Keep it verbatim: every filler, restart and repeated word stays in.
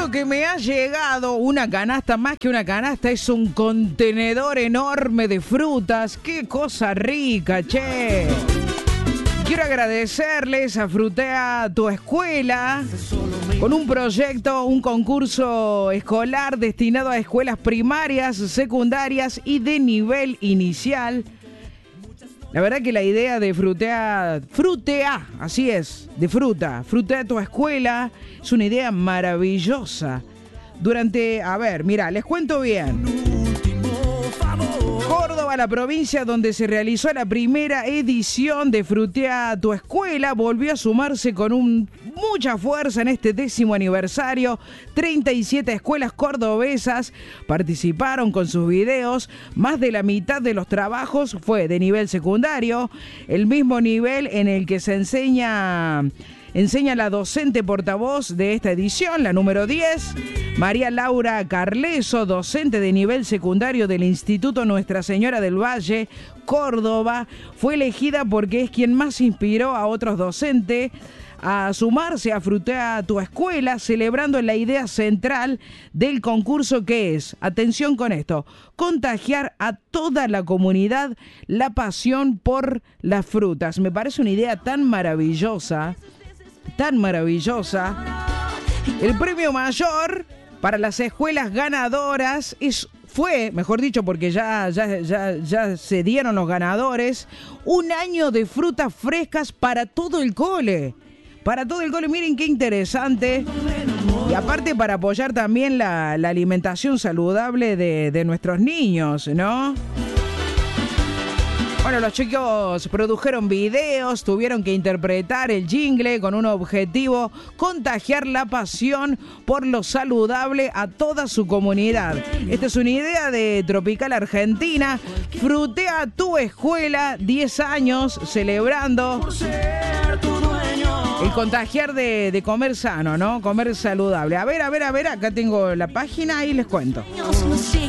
cuento que me ha llegado una canasta, más que una canasta, es un contenedor enorme de frutas. ¡Qué cosa rica, che! Quiero agradecerles a Frutea Tu Escuela con un proyecto, un concurso escolar destinado a escuelas primarias, secundarias y de nivel inicial. La verdad que la idea de Frutea, Frutea, así es, de fruta, Frutea Tu Escuela, es una idea maravillosa. Durante, a ver, mira, les cuento bien. Córdoba, la provincia donde se realizó la primera edición de Frutea Tu Escuela, volvió a sumarse con un, mucha fuerza en este décimo aniversario. treinta y siete escuelas cordobesas participaron con sus videos. Más de la mitad de los trabajos fue de nivel secundario, el mismo nivel en el que se enseña... Enseña la docente portavoz de esta edición, la número diez, María Laura Carleso, docente de nivel secundario del Instituto Nuestra Señora del Valle, Córdoba. Fue elegida porque es quien más inspiró a otros docentes a sumarse a Frutea Tu Escuela, celebrando la idea central del concurso, que es, atención con esto, contagiar a toda la comunidad la pasión por las frutas. Me parece una idea tan maravillosa. Tan maravillosa. El premio mayor para las escuelas ganadoras es, fue, mejor dicho, porque ya, ya, ya, ya se dieron los ganadores, un año de frutas frescas para todo el cole. Para todo el cole, miren qué interesante. Y aparte para apoyar también la, la alimentación saludable de, de nuestros niños, ¿no? Bueno, los chicos produjeron videos, tuvieron que interpretar el jingle con un objetivo: contagiar la pasión por lo saludable a toda su comunidad. Esta es una idea de Tropical Argentina. Frutea Tu Escuela, diez años celebrando el contagiar de, de comer sano, ¿no? Comer saludable. A ver, a ver, a ver, acá tengo la página y les cuento.